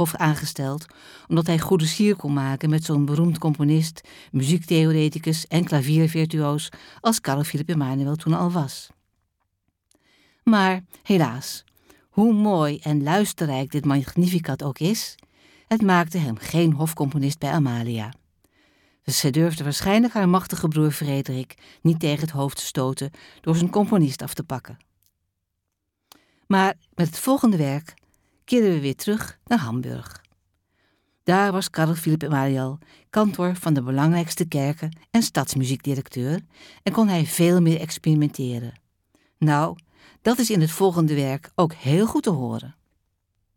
hof aangesteld omdat hij goede sier kon maken met zo'n beroemd componist, muziektheoreticus en klaviervirtuoos als Carl Philipp Emanuel toen al was. Maar helaas, hoe mooi en luisterrijk dit Magnificat ook is, het maakte hem geen hofcomponist bij Amalia. Dus zij durfde waarschijnlijk haar machtige broer Frederik niet tegen het hoofd te stoten door zijn componist af te pakken. Maar met het volgende werk keerden we weer terug naar Hamburg. Daar was Carl Philipp Emanuel kantor van de belangrijkste kerken en stadsmuziekdirecteur en kon hij veel meer experimenteren. Nou, dat is in het volgende werk ook heel goed te horen.